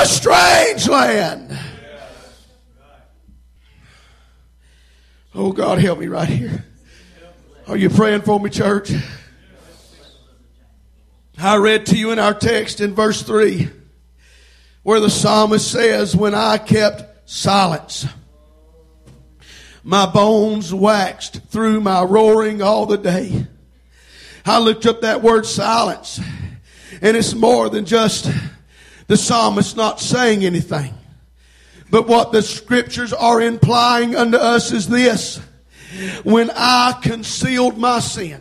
strange land. Oh, God, help me right here. Are you praying for me, church? I read to you in our text in verse 3 where the psalmist says, when I kept silence, my bones waxed through my roaring all the day. I looked up that word silence, and it's more than just the psalmist not saying anything. But what the scriptures are implying unto us is this: when I concealed my sin,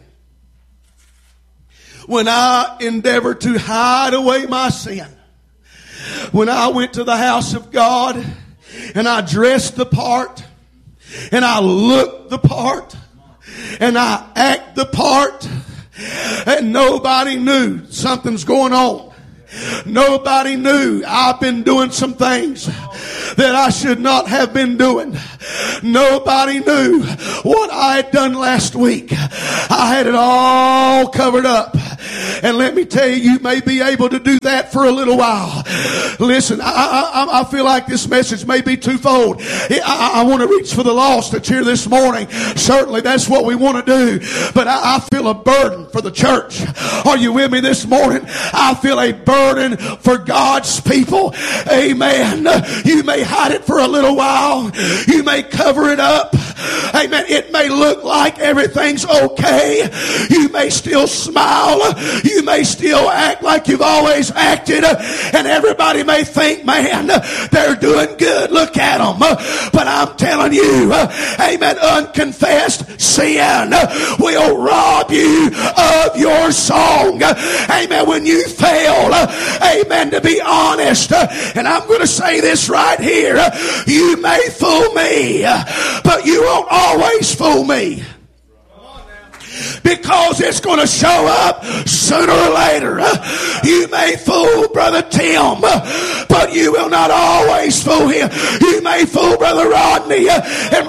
when I endeavored to hide away my sin, when I went to the house of God and I dressed the part and I looked the part and I act the part and nobody knew something's going on. Nobody knew I've been doing some things that I should not have been doing. Nobody knew what I had done last week. I had it all covered up. And let me tell you, you may be able to do that for a little while. Listen, I feel like this message may be twofold. I want to reach for the lost that's here this morning. Certainly that's what we want to do. But I feel a burden for the church. Are you with me this morning? I feel a burden for God's people. Amen. You may hide it for a little while. You may cover it up. Amen. It may look like everything's okay. You may still smile. You may still act like you've always acted. And everybody may think, man, they're doing good. Look at them. But I'm telling you, amen, unconfessed sin will rob you of your song. Amen. When you fail, amen, to be honest. And I'm going to say this right here. You may fool me, but you won't always fool me. Because it's going to show up sooner or later. You may fool Brother Tim, but you will not always fool him. You may fool Brother Rodney and